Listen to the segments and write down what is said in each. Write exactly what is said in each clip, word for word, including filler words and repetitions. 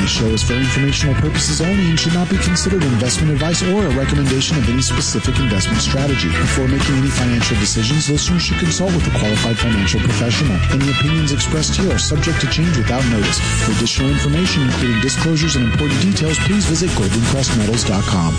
This show is for informational purposes only and should not be considered investment advice or a recommendation of any specific investment strategy. Before making any financial decisions, listeners should consult with a qualified financial professional. Any opinions expressed here are subject to change without notice. For additional information, including disclosures and important details, please visit golden crest metals dot com.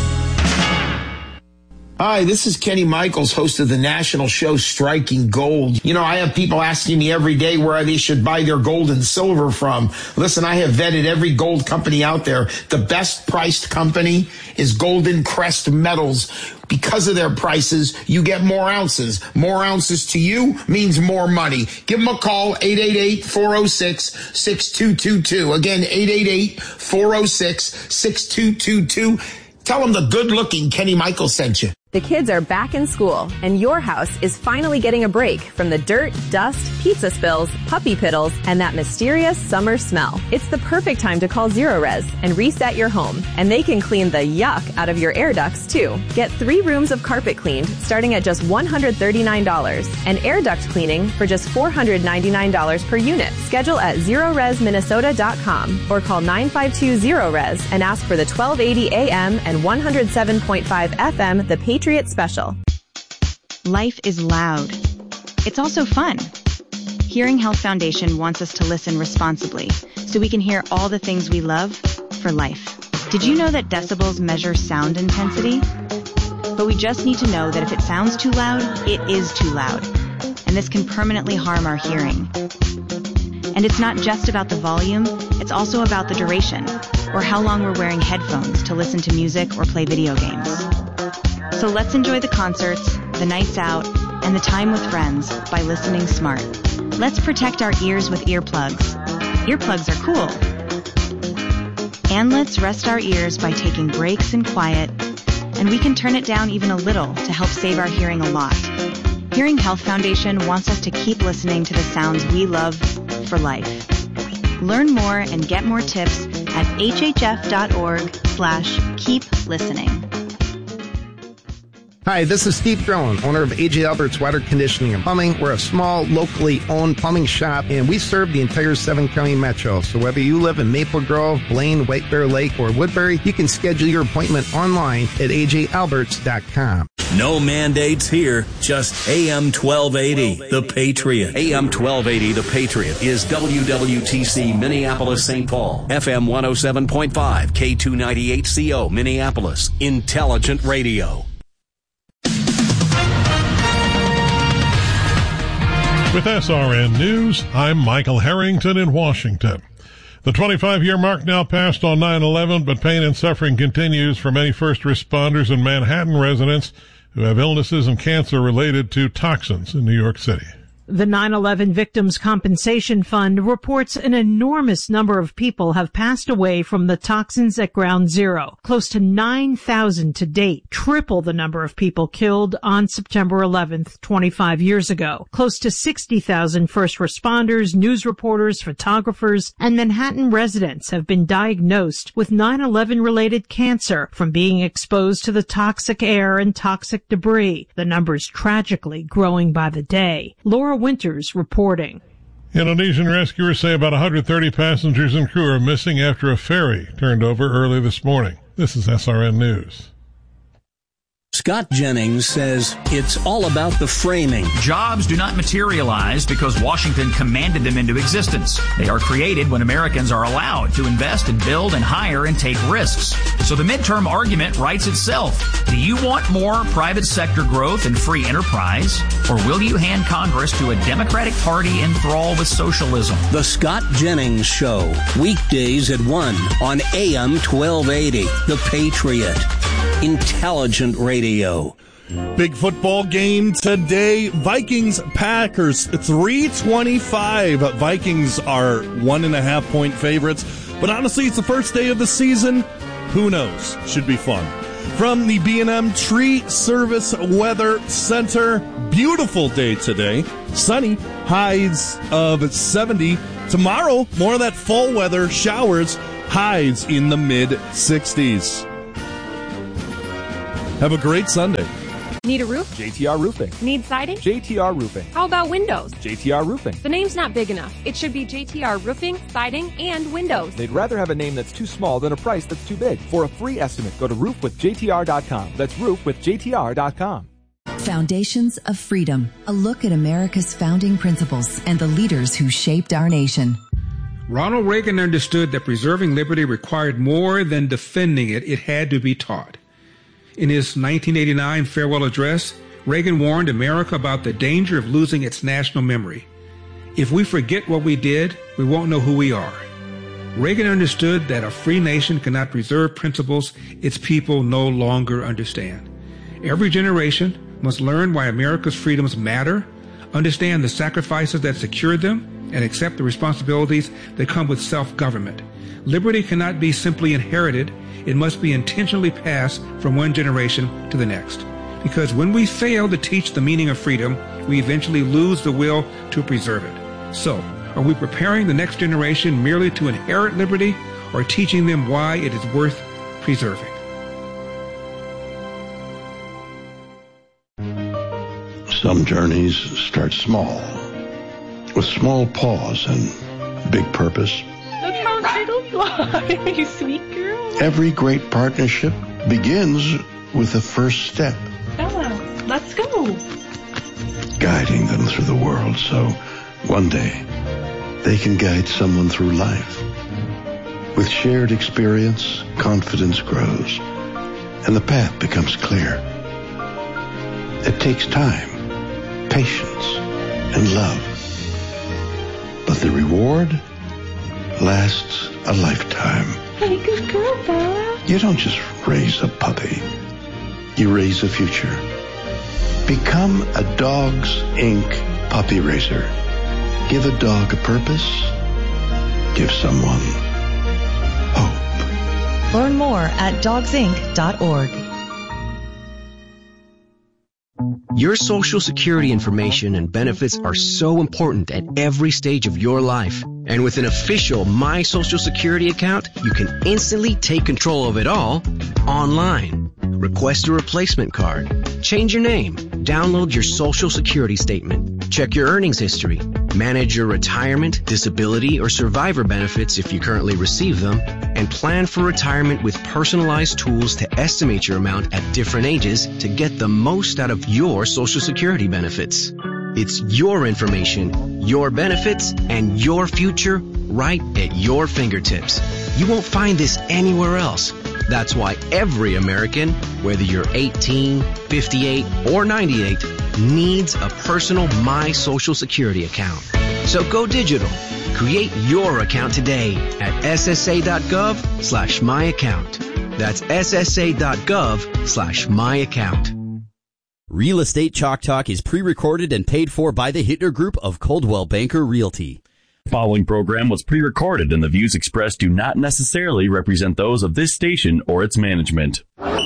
Hi, this is Kenny Michaels, host of the national show Striking Gold. You know, I have people asking me every day where they should buy their gold and silver from. Listen, I have vetted every gold company out there. The best priced company is Golden Crest Metals. Because of their prices, you get more ounces. More ounces to you means more money. Give them a call, eight eight eight, four oh six, six two two two. Again, eight eight eight, four oh six, six two two two. Tell them the good-looking Kenny Michaels sent you. The kids are back in school, and your house is finally getting a break from the dirt, dust, pizza spills, puppy piddles, and that mysterious summer smell. It's the perfect time to call Zerorez and reset your home, and they can clean the yuck out of your air ducts, too. Get three rooms of carpet cleaned starting at just one hundred thirty-nine dollars, and air duct cleaning for just four hundred ninety-nine dollars per unit. Schedule at zerorez minnesota dot com or call nine five two Zerorez and ask for the twelve eighty A M and one oh seven point five F M, The Patriot Special. Life is loud. It's also fun. Hearing Health Foundation wants us to listen responsibly so we can hear all the things we love for life. Did you know that decibels measure sound intensity? But we just need to know that if it sounds too loud, it is too loud. And this can permanently harm our hearing. And it's not just about the volume, it's also about the duration, or how long we're wearing headphones to listen to music or play video games. So let's enjoy the concerts, the nights out, and the time with friends by listening smart. Let's protect our ears with earplugs. Earplugs are cool. And let's rest our ears by taking breaks in quiet, and we can turn it down even a little to help save our hearing a lot. Hearing Health Foundation wants us to keep listening to the sounds we love for life. Learn more and get more tips at hhf.org slash keep listening. Hi, this is Steve Drone, owner of A J Alberts Water Conditioning and Plumbing. We're a small, locally owned plumbing shop, and we serve the entire seven-county metro. So whether you live in Maple Grove, Blaine, White Bear Lake, or Woodbury, you can schedule your appointment online at a j alberts dot com. No mandates here, just A M twelve eighty, The Patriot. A M twelve eighty, The Patriot is W W T C Minneapolis, Saint Paul. F M one oh seven point five, K two ninety-eight C O Minneapolis. Intelligent Radio. With S R N News, I'm Michael Harrington in Washington. The twenty-five-year mark now passed on nine eleven, but pain and suffering continues for many first responders and Manhattan residents who have illnesses and cancer related to toxins in New York City. The nine eleven Victims Compensation Fund reports an enormous number of people have passed away from the toxins at Ground Zero, close to nine thousand to date, triple the number of people killed on September eleventh, twenty-five years ago. Close to sixty thousand first responders, news reporters, photographers, and Manhattan residents have been diagnosed with nine eleven-related cancer from being exposed to the toxic air and toxic debris, the numbers tragically growing by the day. Laura Winters reporting. Indonesian rescuers say about one hundred thirty passengers and crew are missing after a ferry turned over early this morning. This is S R N News. Scott Jennings says it's all about the framing. Jobs do not materialize because Washington commanded them into existence. They are created when Americans are allowed to invest and build and hire and take risks. So the midterm argument writes itself. Do you want more private sector growth and free enterprise? Or will you hand Congress to a Democratic Party enthralled with socialism? The Scott Jennings Show, weekdays at one on A M twelve eighty, The Patriot. Intelligent Radio. Big football game today. Vikings Packers three twenty-five. Vikings are one and a half point favorites. But honestly, it's the first day of the season. Who knows? Should be fun. From the B and M Tree Service Weather Center, beautiful day today. Sunny, highs of seventy. Tomorrow, more of that fall weather, showers, highs in the mid sixties. Have a great Sunday. Need a roof? J T R Roofing. Need siding? J T R Roofing. How about windows? J T R Roofing. The name's not big enough. It should be J T R Roofing, Siding, and Windows. They'd rather have a name that's too small than a price that's too big. For a free estimate, go to roof with J T R dot com. That's roof with J T R dot com. Foundations of Freedom, a look at America's founding principles and the leaders who shaped our nation. Ronald Reagan understood that preserving liberty required more than defending it. It had to be taught. In his nineteen eighty-nine farewell address, Reagan warned America about the danger of losing its national memory. If we forget what we did, we won't know who we are. Reagan understood that a free nation cannot preserve principles its people no longer understand. Every generation must learn why America's freedoms matter, understand the sacrifices that secured them, and accept the responsibilities that come with self-government. Liberty cannot be simply inherited. It must be intentionally passed from one generation to the next. Because when we fail to teach the meaning of freedom, we eventually lose the will to preserve it. So, are we preparing the next generation merely to inherit liberty, or teaching them why it is worth preserving? Some journeys start small, with small pause and big purpose. Look how it'll fly, you sweet girl. Every great partnership begins with the first step. Bella, let's go. Guiding them through the world so one day they can guide someone through life. With shared experience, confidence grows, and the path becomes clear. It takes time, patience, and love. But the reward lasts a lifetime. Hey, good girl, Bella. You don't just raise a puppy. You raise a future. Become a Dogs Incorporated puppy raiser. Give a dog a purpose. Give someone hope. Learn more at dogs inc dot org. Your Social Security information and benefits are so important at every stage of your life. And with an official My Social Security account, you can instantly take control of it all online. Request a replacement card. Change your name. Download your Social Security statement. Check your earnings history. Manage your retirement, disability, or survivor benefits if you currently receive them. And plan for retirement with personalized tools to estimate your amount at different ages to get the most out of your Social Security benefits. It's your information, your benefits, and your future right at your fingertips. You won't find this anywhere else. That's why every American, whether you're eighteen, fifty-eight, or ninety-eight, needs a personal My Social Security account. So go digital. Create your account today at ssa.gov slash my account. That's ssa.gov slash my account. Real Estate Chalk Talk is pre-recorded and paid for by the Hittner Group of Coldwell Banker Realty. The following program was pre-recorded and the views expressed do not necessarily represent those of this station or its management.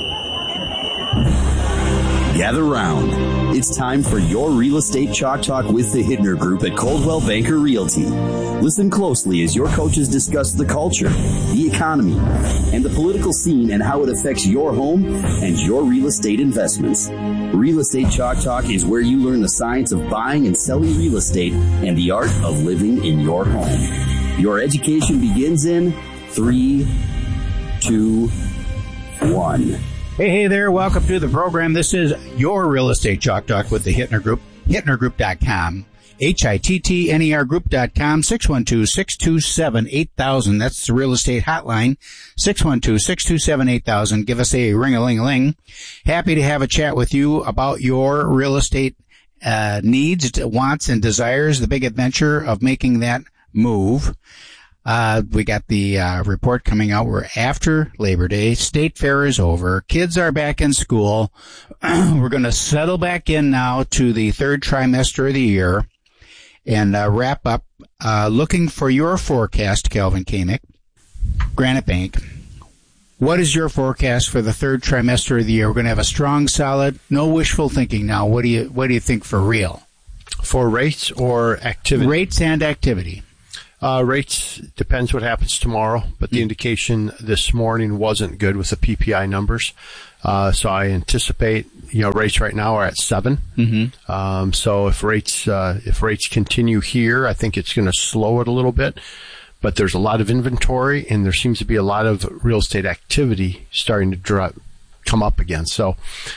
Gather round. It's time for your Real Estate Chalk Talk with the Hittner Group at Coldwell Banker Realty. Listen closely as your coaches discuss the culture, the economy, and the political scene and how it affects your home and your real estate investments. Real Estate Chalk Talk is where you learn the science of buying and selling real estate and the art of living in your home. Your education begins in three, two, one. Hey, hey there. Welcome to the program. This is your Real Estate Chalk Talk with the Hittner Group, hittner group dot com, H I T T N E R group dot com, six one two, six two seven, eight thousand. That's the real estate hotline, six one two, six two seven, eight thousand. Give us a ring-a-ling-a-ling. Happy to have a chat with you about your real estate uh needs, wants, and desires, the big adventure of making that move. Uh, we got the uh, report coming out. We're after Labor Day. State fair is over. Kids are back in school. We're going to settle back in now to the third trimester of the year and uh, wrap up. Uh, looking for your forecast, Calvin Kamick, Granite Bank. What is your forecast for the third trimester of the year? We're going to have a strong, solid, no wishful thinking now. What do you What do you think for real? For rates or activity? Rates and activity. Uh, rates depends what happens tomorrow, but the indication this morning wasn't good with the P P I numbers. Uh, so I anticipate, you know, rates right now are at seven. Mm-hmm. Um, so if rates, uh, if rates continue here, I think it's going to slow it a little bit. But there's a lot of inventory, and there seems to be a lot of real estate activity starting to drop, come up again. So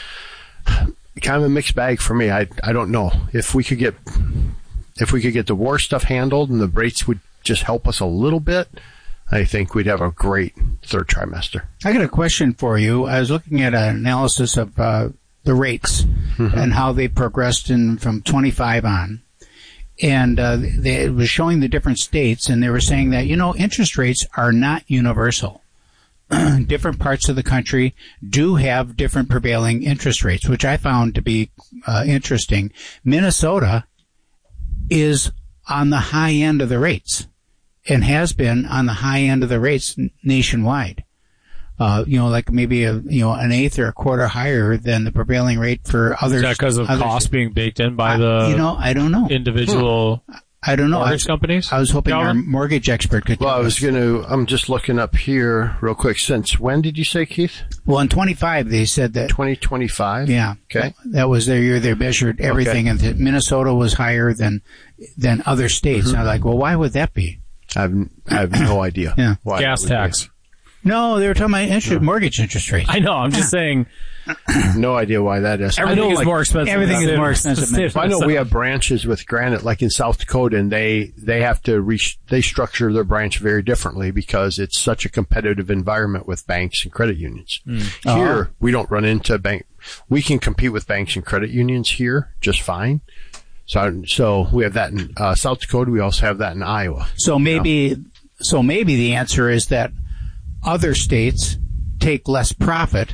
kind of a mixed bag for me. I I don't know if we could get if we could get the war stuff handled and the rates would just help us a little bit. I think we'd have a great third trimester. I got a question for you. I was looking at an analysis of uh, the rates mm-hmm. and how they progressed in from twenty-five on. And uh, they, it was showing the different states, and they were saying that, you know, interest rates are not universal. Different parts of the country do have different prevailing interest rates, which I found to be uh, interesting. Minnesota is on the high end of the rates and has been on the high end of the rates nationwide. Uh, you know, like maybe a, you know, an eighth or a quarter higher than the prevailing rate for others. Is that because of costs being baked in by the, uh, you know, I don't know. individual I don't know. mortgage I, companies? I was hoping Calvin? our mortgage expert could tell Well, I was us. going to, I'm just looking up here real quick. Since when did you say, Keith? Well, in twenty-five, they said that. twenty twenty-five? Yeah. Okay. That was their year. They measured everything, Okay. and that Minnesota was higher than than other states. Mm-hmm. And I'm like, well, why would that be? I have, I have no idea. Yeah. Why Gas that would be. tax. No, they were talking about interest, mortgage interest rates. I know. I'm just saying. No idea why that is. Everything I know, is like, more expensive. everything than is more the expensive state than- I know of we have branches with Granite, like in South Dakota, and they, they have to reach, they structure their branch very differently because it's such a competitive environment with banks and credit unions. Mm. Here, Uh-huh. we don't run into bank, we can compete with banks and credit unions here just fine. So, so we have that in uh, South Dakota. We also have that in Iowa. So maybe, so maybe the answer is that other states take less profit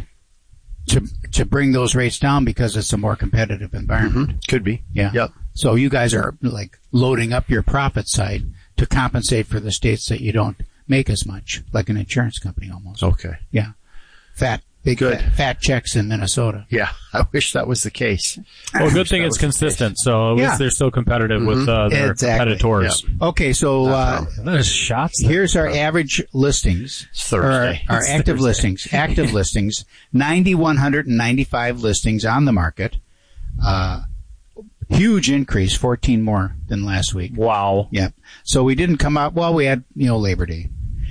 to to bring those rates down because it's a more competitive environment. Mm-hmm. Could be. Yeah. Yep. So you guys are like loading up your profit side to compensate for the states that you don't make as much, like an insurance company almost. Okay. Yeah. Fat, big Good. Fat, fat checks in Minnesota. Yeah. I wish that was the case. Well, good thing That it's was the consistent. So at Yeah. least they're still competitive Mhm. with uh, their Exactly. competitors. Okay, so uh, That is shots. there. here's our average listings. It's Thursday. Our, our It's active Thursday. listings. Active listings. nine thousand one hundred ninety-five listings on the market. Uh, huge increase, fourteen more than last week. Wow. Yep. So we didn't come out, well, we had, you know, Labor Day.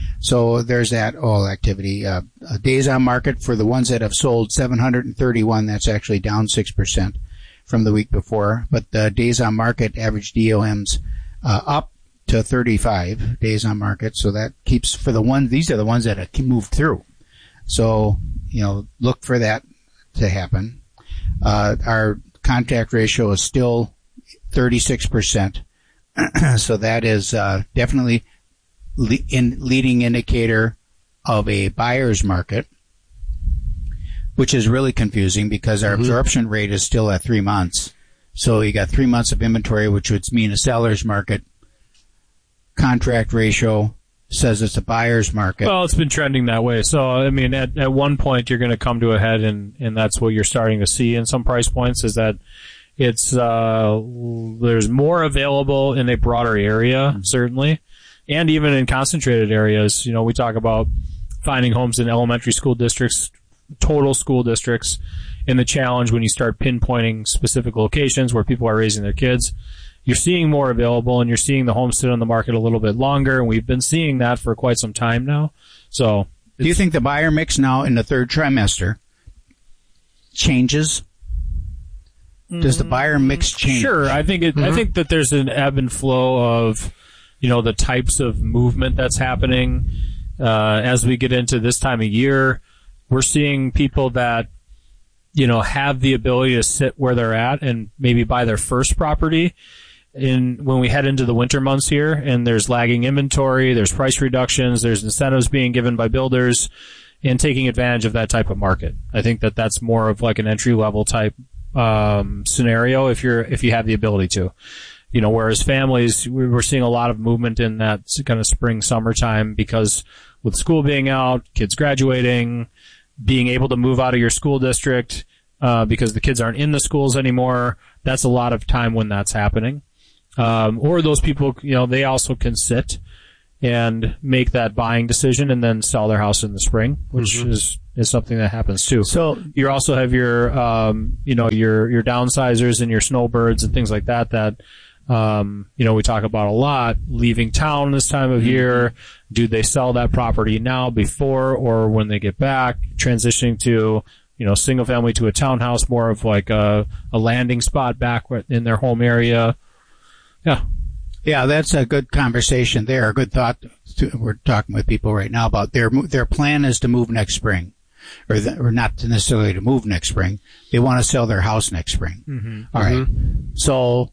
So there's that all activity. Uh, uh, days on market for the ones that have sold seven hundred thirty-one. That's actually down six percent from the week before. But the days on market average D O Ms uh, up to thirty-five days on market. So that keeps for the ones, these are the ones that have moved through. So, you know, look for that to happen. Uh, our contact ratio is still thirty-six percent. So that is uh, definitely le- in leading indicator of a buyer's market, which is really confusing because our Mm-hmm. absorption rate is still at three months. So you got three months of inventory, which would mean a seller's market. Contract ratio says it's a buyer's market. Well, it's been trending that way. So, I mean, at, at one point, you're going to come to a head, and, and that's what you're starting to see in some price points is that it's, uh, there's more available in a broader area, certainly, and even in concentrated areas. You know, we talk about finding homes in elementary school districts, total school districts, and the challenge when you start pinpointing specific locations where people are raising their kids. You're seeing more available, and you're seeing the homes sit on the market a little bit longer, and we've been seeing that for quite some time now. So, do you think the buyer mix now in the third trimester changes? Does the buyer mix change? Sure, I think it, Mm-hmm. I think that there's an ebb and flow of, you know, the types of movement that's happening uh, as we get into this time of year. We're seeing people that, you know, have the ability to sit where they're at and maybe buy their first property in when we head into the winter months here, and there's lagging inventory, there's price reductions, there's incentives being given by builders, and taking advantage of that type of market. I think that that's more of like an entry level type um, scenario if you're if you have the ability to, you know. Whereas families, we're seeing a lot of movement in that kind of spring summertime because with school being out, kids graduating, being able to move out of your school district uh, because the kids aren't in the schools anymore. That's a lot of time when that's happening. Um, or those people, you know, they also can sit and make that buying decision and then sell their house in the spring, which mm-hmm. is, is something that happens too. So you also have your, um, you know, your, your downsizers and your snowbirds and things like that, that, um, you know, we talk about a lot, leaving town this time of mm-hmm. year. Do they sell that property now, before, or when they get back, transitioning to, you know, single family to a townhouse, more of like a, a landing spot back in their home area. Yeah. Yeah, that's a good conversation there. A good thought. To, we're talking with people right now about their their plan is to move next spring, or the, or not necessarily to move next spring. They want to sell their house next spring. Mm-hmm. All right. Mm-hmm. So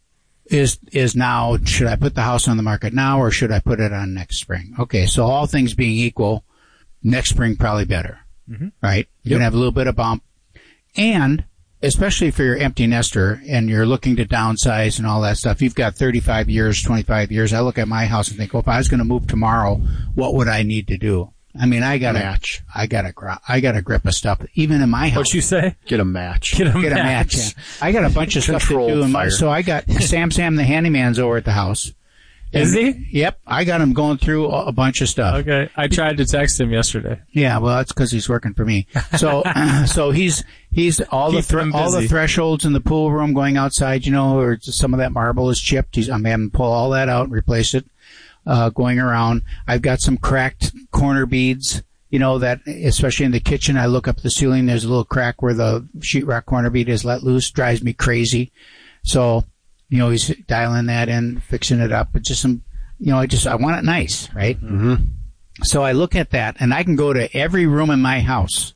is is now, should I put the house on the market now, or should I put it on next spring? Okay, so all things being equal, next spring probably better. Mm-hmm. Right? You're yep. gonna have a little bit of bump, and especially for your empty nester and you're looking to downsize and all that stuff, you've got thirty-five years, twenty-five years. I look at my house and think, well, if I was going to move tomorrow, what would I need to do? I mean, I got a match. I got a gr- I got a grip of stuff, even in my house. What'd you say? Get a match. Get a Get match. a match. Yeah. I got a bunch of stuff to do. In my, so I got Sam Sam the handyman's over at the house. Is he? Yep. I got him going through a bunch of stuff. Okay. I tried to text him yesterday. Yeah, well, that's because he's working for me. So, uh, so he's, he's all Keep the, thre- all the thresholds in the pool room going outside, you know, or some of that marble is chipped. He's, I'm having to pull all that out and replace it, uh, going around. I've got some cracked corner beads, you know, that, especially in the kitchen, I look up the ceiling, there's a little crack where the sheetrock corner bead is let loose, drives me crazy. So, you know, he's dialing that in, fixing it up, but just some, you know, I just, I want it nice, right? Mm-hmm. So I look at that and I can go to every room in my house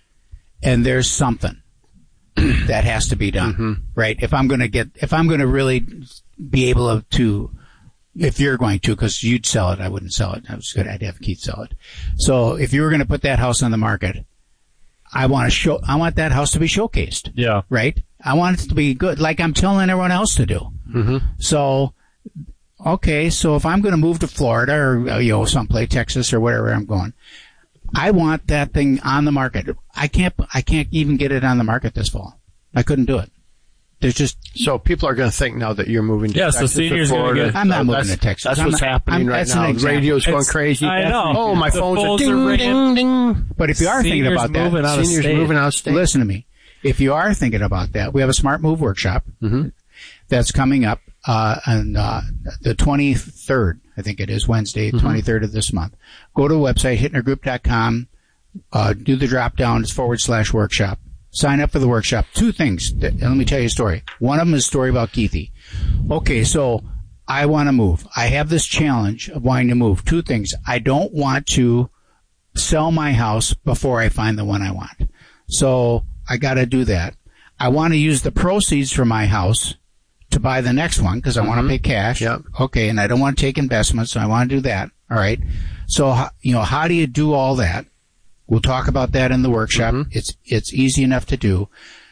and there's something that has to be done, mm-hmm. right? If I'm going to get, if I'm going to really be able to, if you're going to, because you'd sell it, I wouldn't sell it. I was good. I'd have Keith sell it. So if you were going to put that house on the market, I want to show, I want that house to be showcased. Yeah. Right? I want it to be good, like I'm telling everyone else to do. Mm-hmm. So, okay, so if I'm going to move to Florida or, you know, someplace, Texas or wherever I'm going, I want that thing on the market. I can't, I can't even get it on the market this fall. I couldn't do it. There's just. So people are going to think now that you're moving to yeah, Texas so seniors or Florida. Get, I'm not oh, moving to Texas. That's I'm what's not, happening I'm, right now. The radio's going it's, crazy. I know. Oh, my the phones are ding, are ding, ding. But if you are seniors thinking about moving that, out of seniors state. moving out of state. Listen to me. If you are thinking about that, we have a Smart Move workshop mm-hmm. that's coming up uh, on uh, the twenty-third, I think it is, Wednesday, mm-hmm. twenty-third of this month. Go to the website, hittner group dot com, uh, do the drop down, it's forward slash workshop. Sign up for the workshop. Two things. That, let me tell you a story. One of them is a story about Keithy. Okay, so I want to move. I have this challenge of wanting to move. Two things. I don't want to sell my house before I find the one I want. So I got to do that. I want to use the proceeds from my house to buy the next one because I mm-hmm. want to pay cash. Yep. Okay, and I don't want to take investments, so I want to do that. All right. So, you know, how do you do all that? We'll talk about that in the workshop. Mm-hmm. It's it's easy enough to do.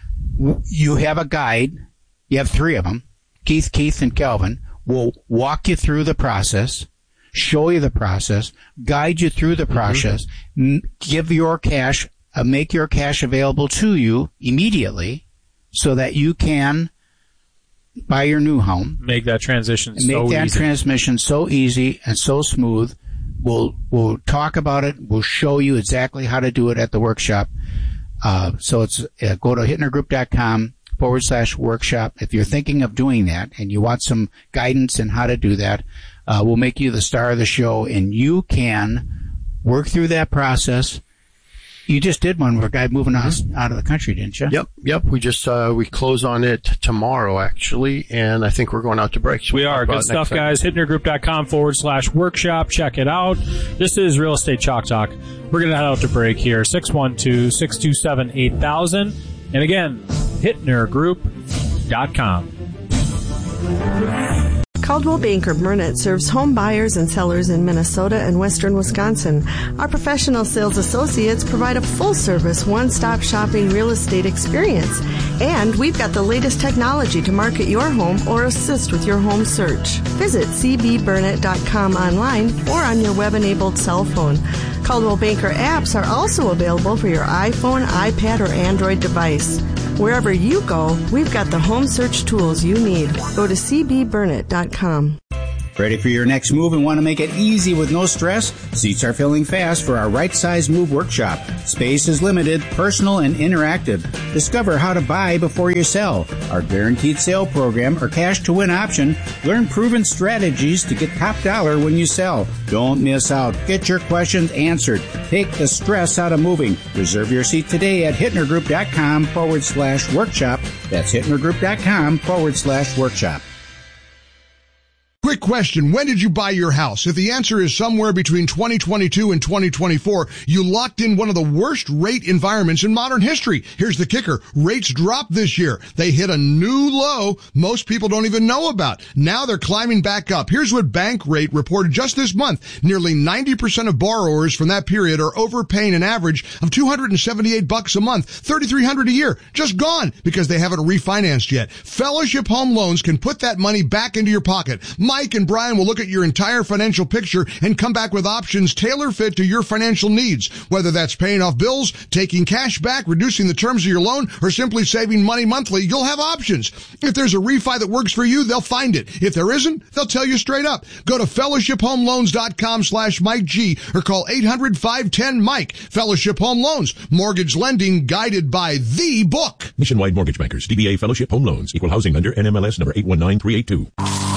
You have a guide. You have three of them. Keith, Keith, and Kelvin will walk you through the process, show you the process, guide you through the process, mm-hmm. n- give your cash, uh, make your cash available to you immediately so that you can buy your new home. Make that transition and so Make that easy. transmission so easy and so smooth. We'll, we'll talk about it. We'll show you exactly how to do it at the workshop. Uh, so it's, uh, go to hittner group dot com forward slash workshop. If you're thinking of doing that and you want some guidance in how to do that, uh, we'll make you the star of the show and you can work through that process. You just did one where a guy moving mm-hmm. out, out of the country, didn't you? Yep, yep. We just, uh, we close on it tomorrow, actually, and I think we're going out to break. So we we'll are. Good stuff, guys. hittner group dot com forward slash workshop. Check it out. This is Real Estate Chalk Talk. We're going to head out to break here. six one two, six two seven, eight thousand. And again, hittner group dot com. Coldwell Banker Burnett serves home buyers and sellers in Minnesota and western Wisconsin. Our professional sales associates provide a full-service, one-stop shopping real estate experience. And we've got the latest technology to market your home or assist with your home search. Visit c b burnett dot com online or on your web-enabled cell phone. Coldwell Banker apps are also available for your iPhone, iPad, or Android device. Wherever you go, we've got the home search tools you need. Go to c b burnett dot com. Ready for your next move and want to make it easy with no stress? Seats are filling fast for our Right Size Move workshop. Space is limited, personal, and interactive. Discover how to buy before you sell, our guaranteed sale program, or cash to win option. Learn proven strategies to get top dollar when you sell. Don't miss out. Get your questions answered. Take the stress out of moving. Reserve your seat today at hittnergroup.com forward slash workshop. That's hittnergroup.com forward slash workshop. Quick question. When did you buy your house? If the answer is somewhere between twenty twenty-two and twenty twenty-four, you locked in one of the worst rate environments in modern history. Here's the kicker. Rates dropped this year. They hit a new low most people don't even know about. Now they're climbing back up. Here's what Bankrate reported just this month. Nearly ninety percent of borrowers from that period are overpaying an average of two hundred seventy-eight bucks a month, thirty-three hundred a year. Just gone because they haven't refinanced yet. Fellowship Home Loans can put that money back into your pocket. Mike and Brian will look at your entire financial picture and come back with options tailor-fit to your financial needs. Whether that's paying off bills, taking cash back, reducing the terms of your loan, or simply saving money monthly, you'll have options. If there's a refi that works for you, they'll find it. If there isn't, they'll tell you straight up. Go to fellowshiphomeloans.com slash Mike G or call eight hundred, five one zero, Mike. Fellowship Home Loans. Mortgage lending guided by the book. Nationwide Mortgage Bankers, D B A Fellowship Home Loans, Equal Housing Lender, N M L S number eight one nine three eight two.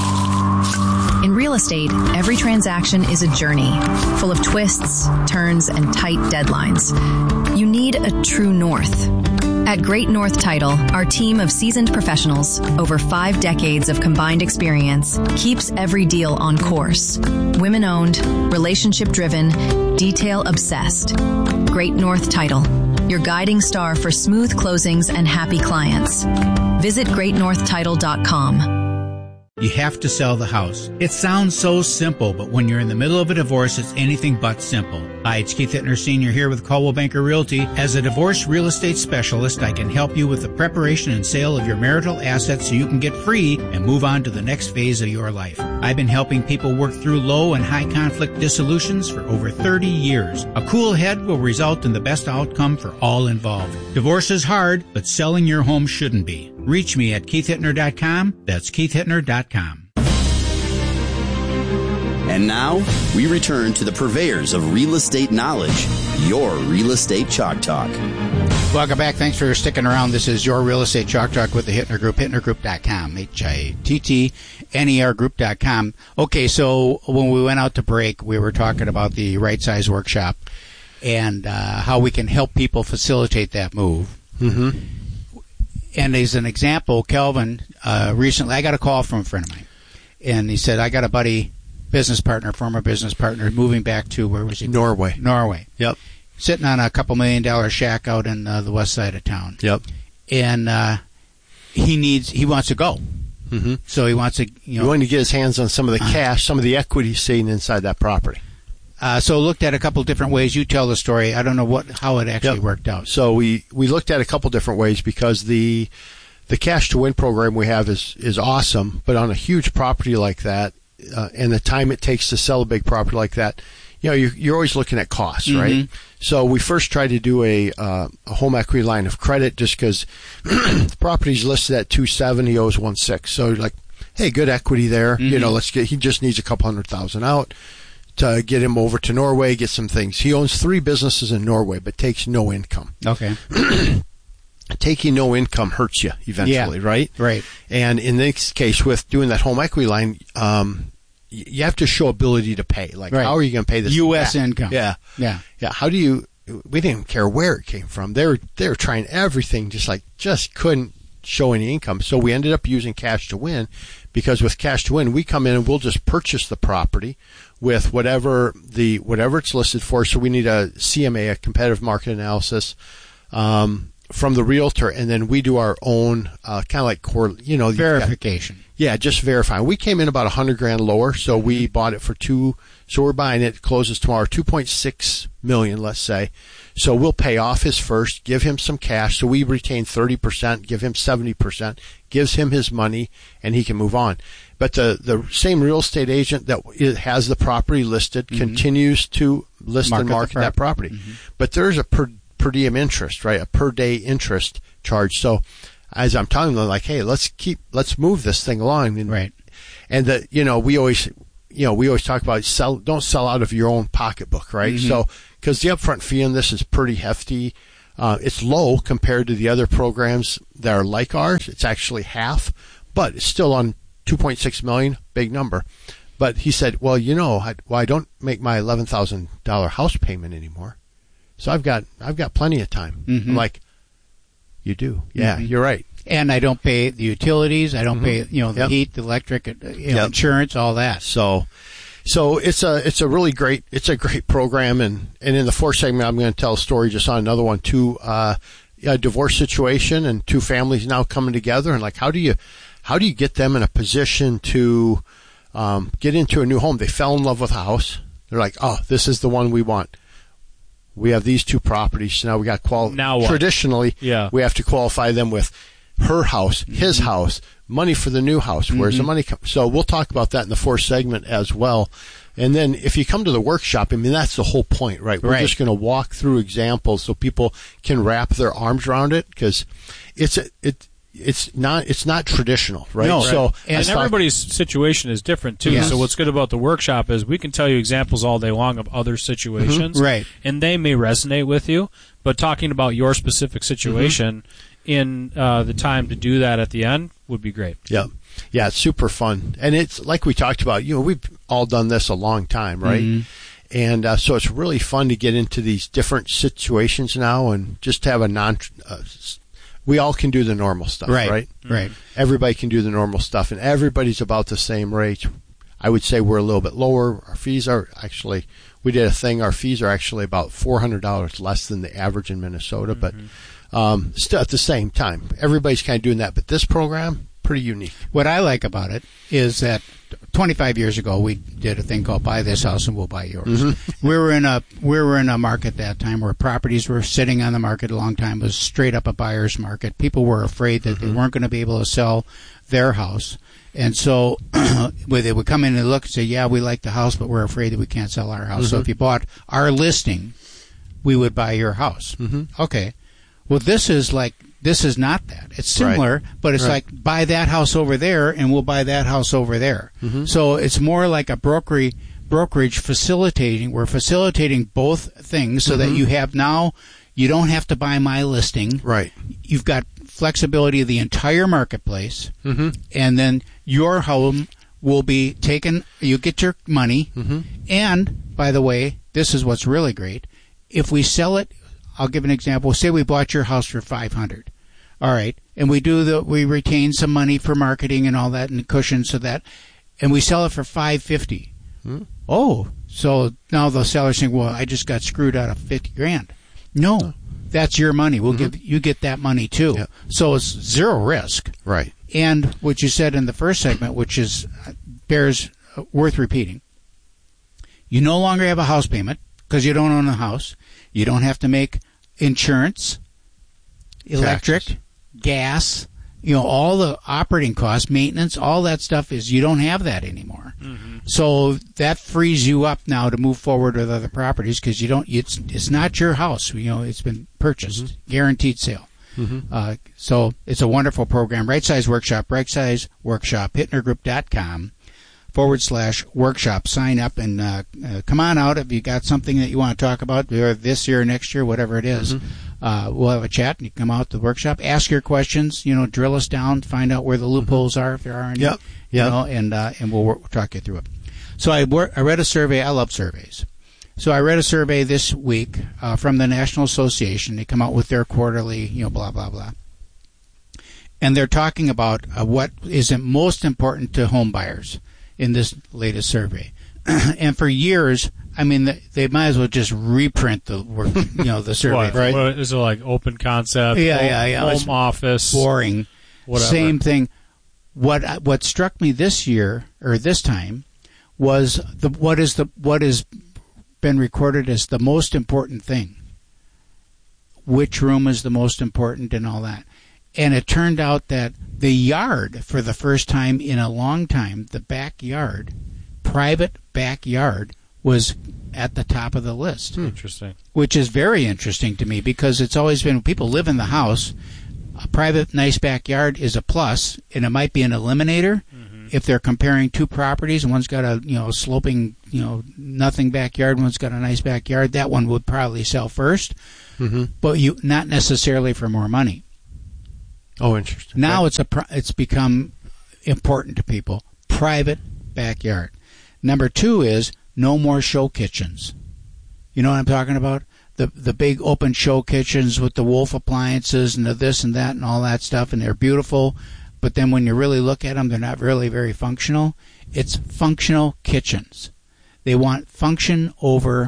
In real estate, every transaction is a journey, full of twists, turns, and tight deadlines. You need a true north. At Great North Title, our team of seasoned professionals, over five decades of combined experience, keeps every deal on course. Women-owned, relationship-driven, detail-obsessed. Great North Title, your guiding star for smooth closings and happy clients. Visit great north title dot com. You have to sell the house. It sounds so simple, but when you're in the middle of a divorce, it's anything but simple. Hi, it's Keith Hittner Senior here with Coldwell Banker Realty. As a divorce real estate specialist, I can help you with the preparation and sale of your marital assets so you can get free and move on to the next phase of your life. I've been helping people work through low and high conflict dissolutions for over thirty years. A cool head will result in the best outcome for all involved. Divorce is hard, but selling your home shouldn't be. Reach me at keith hittner dot com. That's keith hittner dot com. And now, we return to the purveyors of real estate knowledge, your Real Estate Chalk Talk. Welcome back. Thanks for sticking around. This is your Real Estate Chalk Talk with the Hittner Group, hittner group dot com, H I T T N E R group dot com. Okay, so when we went out to break, we were talking about the Right Size Workshop and uh, how we can help people facilitate that move. Mm-hmm. And as an example, Kelvin, uh, recently, I got a call from a friend of mine, and he said, I got a buddy, business partner, former business partner, moving back to, where was he? Norway. Norway. Yep. Sitting on a couple million dollar shack out in uh, the west side of town. Yep. And uh, he needs, he wants to go. Mm-hmm. So he wants to, you know. He wanted to get his hands on some of the cash, some of the equity sitting inside that property. Uh, so looked at a couple different ways. You tell the story. I don't know what how it actually yep. worked out. So we, we looked at a couple different ways because the the cash to win program we have is, is awesome, but on a huge property like that, uh, and the time it takes to sell a big property like that, you know, you're, you're always looking at costs, mm-hmm. right? So we first tried to do a, uh, a home equity line of credit just because the property's listed at two seven, he owes one six. So you're like, hey, good equity there. Mm-hmm. You know, let's get. He just needs a couple hundred thousand out to get him over to Norway, get some things. He owns three businesses in Norway, but takes no income. Okay. Taking no income hurts you eventually, yeah, right? Right. And in this case, with doing that home equity line, um, you have to show ability to pay. Like, right. How are you going to pay this U S back? income. Yeah. Yeah. Yeah. How do you, we didn't care where it came from. They were, they were trying everything, just like, just couldn't show any income. So we ended up using cash to win, because with cash to win, we come in and we'll just purchase the property with whatever the, whatever it's listed for. So we need a C M A, a competitive market analysis, um, from the realtor, and then we do our own, uh, kind of like core, you know, verification. Got, yeah, just verifying. We came in about a hundred grand lower, so mm-hmm. we bought it for two. So we're buying it. Closes tomorrow, two point six million, let's say. So we'll pay off his first, give him some cash. So we retain thirty percent, give him seventy percent, gives him his money, and he can move on. But the the same real estate agent that has the property listed mm-hmm. continues to list market and market that property. Mm-hmm. But there's a per per diem interest, right? A per day interest charge. So as I'm telling them, like, hey, let's keep, let's move this thing along. And, right. And the, you know, we always, you know, we always talk about sell, don't sell out of your own pocketbook, right? Mm-hmm. So, because the upfront fee on this is pretty hefty. Uh, it's low compared to the other programs that are like ours. It's actually half, but it's still on two point six million, big number. But he said, well, you know, I, well, I don't make my eleven thousand dollars house payment anymore. So I've got, I've got plenty of time. Mm-hmm. I'm like, you do. Yeah, Mm-hmm. you're right. And I don't pay the utilities. I don't Mhm. pay, you know, the Yep. heat, the electric, you know, Yep. insurance, all that. So, so it's a it's a really great it's a great program, and, and in the fourth segment, I'm going to tell a story just on another one too. Uh, a divorce situation and two families now coming together, and like how do you how do you get them in a position to um, get into a new home? They fell in love with a house. They're like, oh, this is the one we want. We have these two properties. So now we got qual. Now what? Traditionally, Yeah. we have to qualify them with her house, his Mm-hmm. house, money for the new house. Where's the Mhm. money come? So we'll talk about that in the fourth segment as well. And then if you come to the workshop, I mean, that's the whole point, right? We're Right. just going to walk through examples so people can wrap their arms around it, because it's a, it it's not it's not traditional, right? No, so and let's talk- everybody's situation is different too. Yes. So what's good about the workshop is we can tell you examples all day long of other situations, Mhm. Right. And they may resonate with you, but talking about your specific situation in uh, the time to do that at the end would be great. Yeah. Yeah, it's super fun. And it's like we talked about, you know, we've all done this a long time, right? Mhm. And uh, so it's really fun to get into these different situations now and just have a non. Uh, s- we all can do the normal stuff, Right, right? right. Everybody can do the normal stuff, and everybody's about the same rate. I would say we're a little bit lower. Our fees are actually, we did a thing, our fees are actually about four hundred dollars less than the average in Minnesota, but um, still at the same time, everybody's kind of doing that. But this program, pretty unique. What I like about it is that twenty-five years ago we did a thing called "Buy This House and We'll Buy Yours." Mm-hmm. We were in a we were in a market that time where properties were sitting on the market a long time. It was straight up a buyer's market. People were afraid that Mm-hmm. they weren't going to be able to sell their house, and so when they would come in and look and say, "Yeah, we like the house, but we're afraid that we can't sell our house." So Mhm. if you bought our listing, we would buy your house. Mm-hmm. Okay. Well, this is like this is not that. It's similar, Right. but it's Right. like buy that house over there, and we'll buy that house over there. Mhm. So it's more like a brokerage brokerage facilitating. We're facilitating both things so that Mhm. you have now. You don't have to buy my listing. Right. You've got flexibility of the entire marketplace, Mm-hmm. and then your home will be taken. You get your money, Mm-hmm. and by the way, this is what's really great. If we sell it, I'll give an example. Say we bought your house for five hundred. All right, and we do the we retain some money for marketing and all that and cushion so that, and we sell it for five fifty. Hmm. Oh, so now the seller's saying, "Well, I just got screwed out of fifty grand." No, that's your money. We'll give you get that money too. Yep. So it's zero risk. Right. And what you said in the first segment, which is bears worth repeating, you no longer have a house payment because you don't own a house. You don't have to make insurance, electric, Taxes. gas, you know, all the operating costs, maintenance, all that stuff is you don't have that anymore. So that frees you up now to move forward with other properties because you don't. It's it's not your house. You know, it's been purchased, guaranteed sale. Mm-hmm. Uh, so it's a wonderful program. Right Size Workshop, Right Size Workshop, Hittner Group dot com forward slash workshop. Sign up and uh, uh, come on out if you got something that you want to talk about, or this year, next year, whatever it is. Mm-hmm. Uh, we'll have a chat and you come out to the workshop, ask your questions, you know, drill us down, find out where the loopholes are if there are any. Yep. You Yep. know, and uh, and we'll, work, we'll talk you through it. So I wor- I read a survey. I love surveys. So I read a survey this week uh, from the National Association. They come out with their quarterly, you know, blah blah blah, and they're talking about uh, what is most important to home buyers in this latest survey. And for years, I mean, they, they might as well just reprint the work, you know, the survey, What, right? what, is it like open concept? Yeah, home, yeah, yeah. Home It's office. boring. Whatever. Same thing. What what struck me this year or this time was the what is the what has been recorded as the most important thing. Which room is the most important and all that. And it turned out that the yard, for the first time in a long time, the backyard, private backyard, was at the top of the list. Interesting. Which is very interesting to me because it's always been people live in the house. A private, nice backyard is a plus, and it might be an eliminator, mm-hmm. if they're comparing two properties and one's got a, you know, sloping, you know, nothing backyard, one's got a nice backyard, that one would probably sell first. Mm-hmm. But you not necessarily for more money. Oh, interesting. Now right. it's a it's become important to people. Private backyard. Number two is no more show kitchens. You know what I'm talking about? The the big open show kitchens with the Wolf appliances and the this and that and all that stuff, and they're beautiful. But then when you really look at them, they're not really very functional. It's functional kitchens. They want function over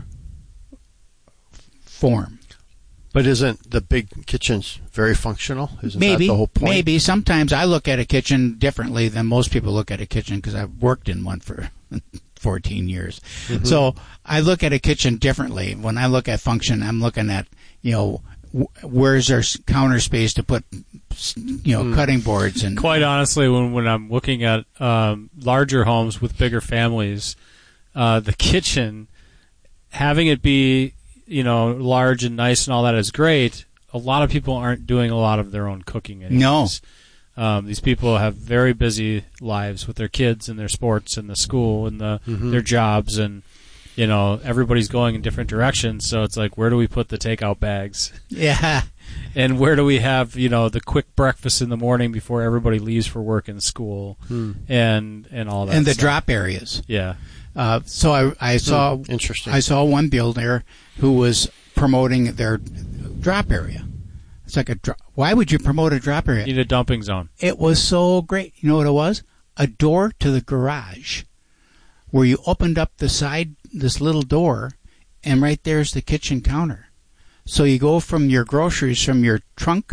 form. But isn't the big kitchens very functional? Isn't maybe, that the whole point? Maybe. Sometimes I look at a kitchen differently than most people look at a kitchen because I've worked in one for fourteen years. Mm-hmm. So I look at a kitchen differently. When I look at function, I'm looking at, you know, where's there counter space to put, you know, mm. cutting boards. And quite honestly, when when I'm looking at um, larger homes with bigger families, uh, the kitchen, having it be, you know, large and nice and all that is great. A lot of people aren't doing a lot of their own cooking anymore. No. Um, these people have very busy lives with their kids and their sports and the school and the mm-hmm. their jobs, and you know, everybody's going in different directions. So it's like, where do we put the takeout bags? Yeah. And where do we have, you know, the quick breakfast in the morning before everybody leaves for work and school, hmm. and and all that. And the stuff. drop areas. Yeah. Uh, so I I saw hmm. interesting. I saw one builder who was promoting their drop area. It's like a drop. Why would you promote a drop area? You need a dumping zone. It was so great. You know what it was? A door to the garage, where you opened up the side, this little door, and right there's the kitchen counter. So you go from your groceries from your trunk,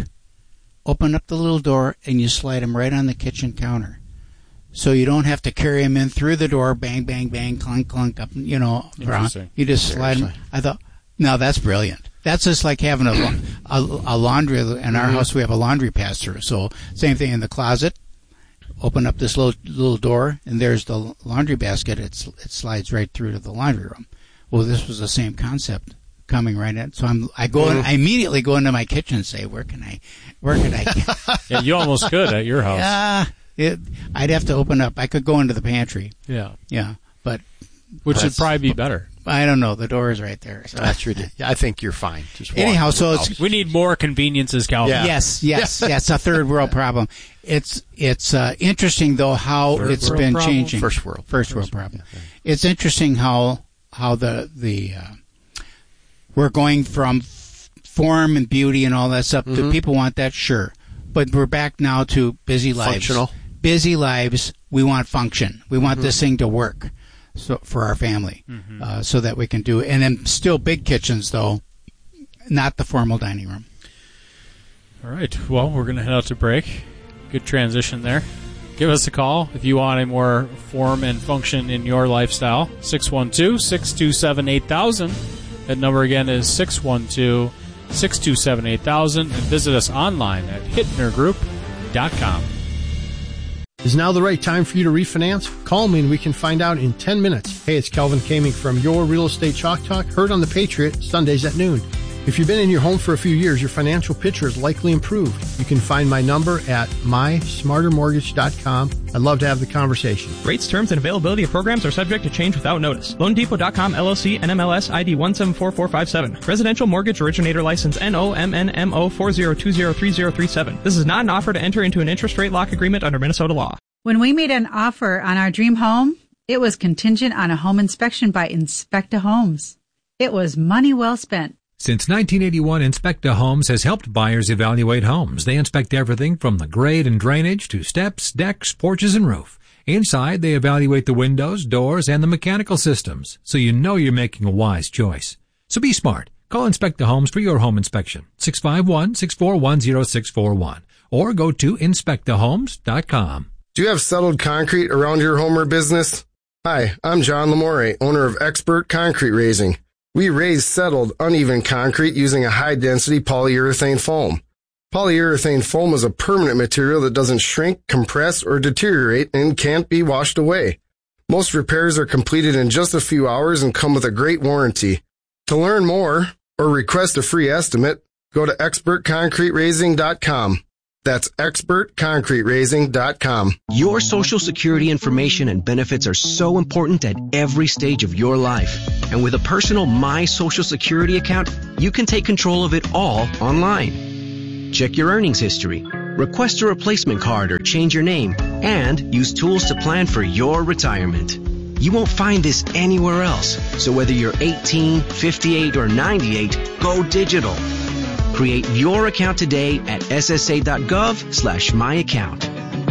open up the little door, and you slide them right on the kitchen counter. So you don't have to carry them in through the door, bang, bang, bang, clunk, clunk, up, you know, around. You just slide them. I thought, no, that's brilliant. That's just like having a, a, a laundry. In our mm-hmm. house, we have a laundry pass-through. So same thing in the closet. Open up this little little door, and there's the laundry basket. It's it slides right through to the laundry room. Well, this was the same concept coming right in. So I'm I go mm-hmm. in, I immediately go into my kitchen and say, where can I, where can I? Get? Yeah, you almost could at your house. Yeah, it, I'd have to open up. I could go into the pantry. Yeah, yeah, but which would probably be better. I don't know. The door is right there. So. That's ridiculous. I think you're fine. Just anyhow, so it's, we need more conveniences, Calvin. Yeah. Yes, yes, yes. A third world problem. It's it's uh, interesting though how third it's been problem? changing. First world. First, First world problem. Yeah. It's interesting how how the the uh, we're going from f- form and beauty and all that stuff. Mm-hmm. Do people want that? Sure, but we're back now to busy lives. Functional. Busy lives. We want function. We want mm-hmm. this thing to work. So for our family, mm-hmm. uh, so that we can do it. And then still big kitchens, though, not the formal dining room. All right. Well, we're going to head out to break. Good transition there. Give us a call if you want a more form and function in your lifestyle. six one two, six two seven, eight thousand. That number again is six one two, six two seven, eight thousand. And visit us online at hittner group dot com. Is now the right time for you to refinance? Call me and we can find out in ten minutes. Hey, it's Kelvin Kaming from Your Real Estate Chalk Talk, heard on the Patriot, Sundays at noon. If you've been in your home for a few years, your financial picture is likely improved. You can find my number at my smarter mortgage dot com. I'd love to have the conversation. Rates, terms, and availability of programs are subject to change without notice. loan depot dot com L L C N M L S I D one seven four four five seven. Residential Mortgage Originator License N O M N M O four zero two zero three zero three seven. This is not an offer to enter into an interest rate lock agreement under Minnesota law. When we made an offer on our dream home, it was contingent on a home inspection by Inspecta Homes. It was money well spent. Since nineteen eighty-one, Inspecta Homes has helped buyers evaluate homes. They inspect everything from the grade and drainage to steps, decks, porches, and roof. Inside, they evaluate the windows, doors, and the mechanical systems, so you know you're making a wise choice. So be smart. Call Inspecta Homes for your home inspection. six five one, six four one, zero six four one. Or go to inspecta homes dot com. Do you have settled concrete around your home or business? Hi, I'm John Lamore, owner of Expert Concrete Raising. We raise settled, uneven concrete using a high-density polyurethane foam. Polyurethane foam is a permanent material that doesn't shrink, compress, or deteriorate and can't be washed away. Most repairs are completed in just a few hours and come with a great warranty. To learn more or request a free estimate, go to expert concrete raising dot com. That's expert concrete raising dot com. Your Social Security information and benefits are so important at every stage of your life. And with a personal My Social Security account, you can take control of it all online. Check your earnings history, request a replacement card or change your name, and use tools to plan for your retirement. You won't find this anywhere else. So whether you're eighteen, fifty-eight, or ninety-eight, go digital. Create your account today at ssa.gov slash my account.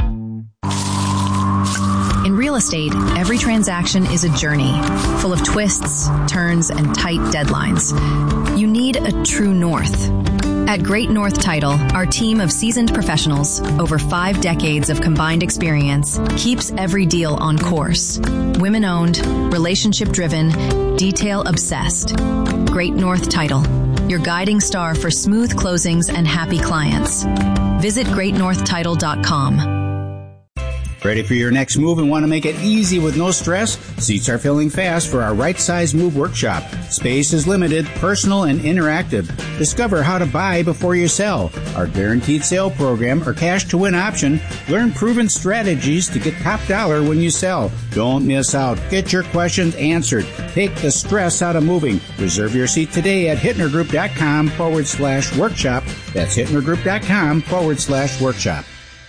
In real estate, every transaction is a journey, full of twists, turns, and tight deadlines. You need a true north. At Great North Title, our team of seasoned professionals, over five decades of combined experience, keeps every deal on course. Women-owned, relationship-driven, detail-obsessed. Great North Title, your guiding star for smooth closings and happy clients. Visit great north title dot com. Ready for your next move and want to make it easy with no stress? Seats are filling fast for our Right Size Move workshop. Space is limited, personal, and interactive. Discover how to buy before you sell. Our guaranteed sale program or cash to win option. Learn proven strategies to get top dollar when you sell. Don't miss out. Get your questions answered. Take the stress out of moving. Reserve your seat today at hittnergroup.com forward slash workshop. That's hittnergroup.com forward slash workshop.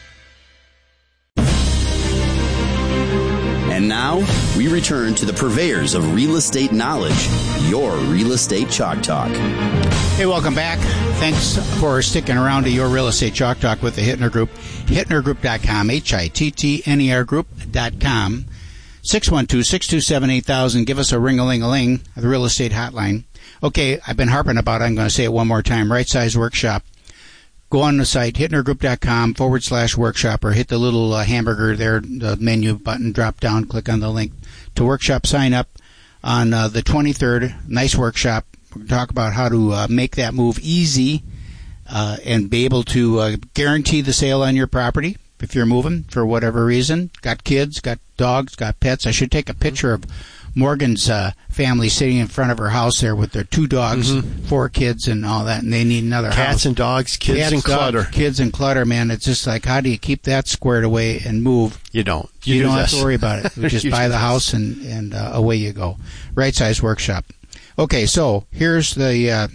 And now, we return to the purveyors of real estate knowledge, your Real Estate Chalk Talk. Hey, welcome back. Thanks for sticking around to your Real Estate Chalk Talk with the Hittner Group. hittner group dot com, H I T T N E R group dot com. six one two, six two seven, eight thousand. Give us a ring-a-ling-a-ling, the real estate hotline. Okay, I've been harping about it. I'm going to say it one more time. Right Size Workshop. Go on the site, hittnergroup.com forward slash workshop, or hit the little uh, hamburger there, the menu button, drop down, click on the link to workshop, sign up on uh, the twenty-third. Nice workshop. We're going to talk about how to uh, make that move easy uh, and be able to uh, guarantee the sale on your property if you're moving for whatever reason. Got kids, got dogs, got pets. I should take a picture of Morgan's uh, family sitting in front of her house there with their two dogs, mm-hmm. four kids, and all that, and they need another Cats house. Cats and dogs, kids Cats, and clutter. Dogs, kids and clutter, man. It's just like, how do you keep that squared away and move? You don't. You, you do don't this. have to worry about it. You just you buy the this. house, and, and uh, away you go. Right Size Workshop. Okay, so here's the uh,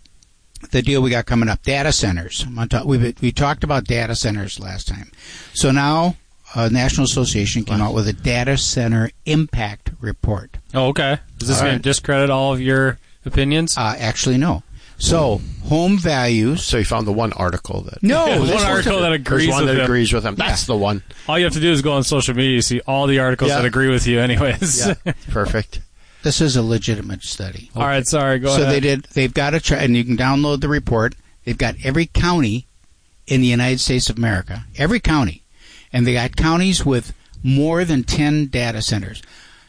the deal we got coming up. Data centers. I'm talk, we, we talked about data centers last time. So now... Uh, National Association came out with a data center impact report. Oh, okay. Is this going to discredit all of your opinions? Uh, actually, no. So, home values. So you found the one article that... No. Yeah, one article that agrees one with that him. agrees with him. That's yeah. the one. All you have to do is go on social media, you see all the articles yeah. that agree with you anyways. Yeah. Perfect. This is a legitimate study. All right, sorry, go so ahead. So they did, they've got a, tra- and you can download the report. They've got every county in the United States of America. Every county. And they got counties with more than ten data centers.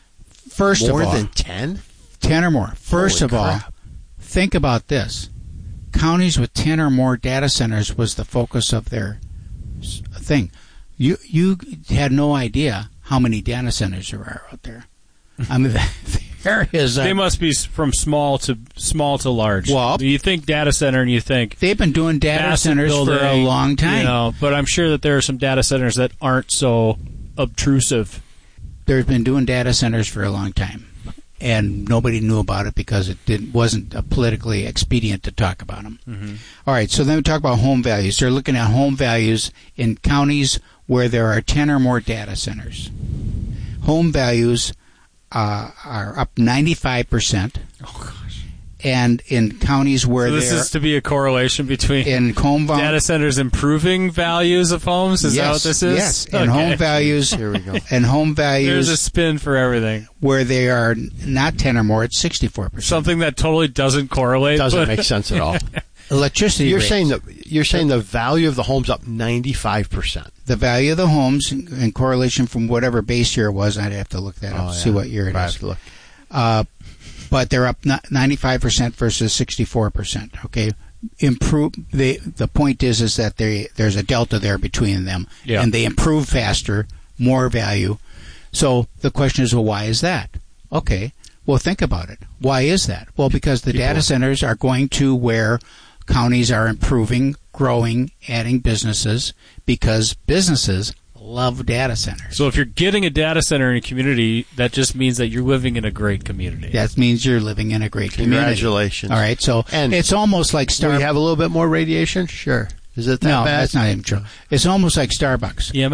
First more of all, than ten? ten or more. First Holy of all, crap. Think about this. Counties with ten or more data centers was the focus of their thing. You you had no idea how many data centers there are out there. I mean, there is. A, they must be from small to small to large. Well, you think data center, and you think they've been doing data centers building, for a long time. You know, but I'm sure that there are some data centers that aren't so obtrusive. They've been doing data centers for a long time, and nobody knew about it because it didn't wasn't politically expedient to talk about them. Mm-hmm. All right, so then we talk about home values. They're looking at home values in counties where there are ten or more data centers. Home values uh, are up ninety-five percent. Oh, gosh. And in counties where so this is to be a correlation between in home val- data centers improving values of homes. Is yes, that what this is? Yes, okay. and home values. Here we go. And home values. There's a spin for everything. Where they are not ten or more, it's sixty-four percent. Something that totally doesn't correlate. Doesn't but make sense at all. Electricity. You're rates. saying that you're saying the value of the home's up ninety-five percent. The value of the homes in correlation from whatever base year it was. I'd have to look that up oh, to yeah. see what year it I is. have to look. Uh, but they're up ninety-five percent versus sixty-four percent. Okay, improve. They, the point is, is that they, there's a delta there between them, yeah. and they improve faster, more value. So the question is, well, why is that? Okay, well, think about it. Why is that? Well, because the People. data centers are going to where counties are improving, growing, adding businesses because businesses love data centers. So if you're getting a data center in a community, that just means that you're living in a great community. That means you're living in a great community. Congratulations. All right, so and it's almost like Star. Do we have a little bit more radiation? Sure. Is it that no, bad? that's not even true. It's almost like Starbucks. Yeah,